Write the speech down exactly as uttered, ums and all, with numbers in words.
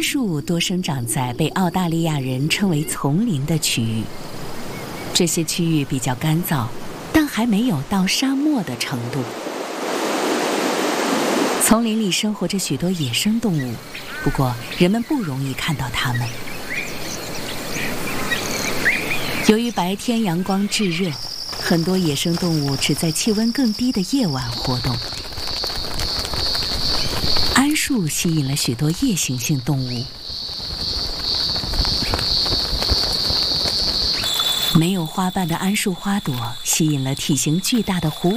树多生长在被澳大利亚人称为丛林的区域，这些区域比较干燥，但还没有到沙漠的程度。丛林里生活着许多野生动物，不过人们不容易看到它们。由于白天阳光炙热，很多野生动物只在气温更低的夜晚活动。桉树吸引了许多夜行性动物。没有花瓣的桉树花朵吸引了体型巨大的狐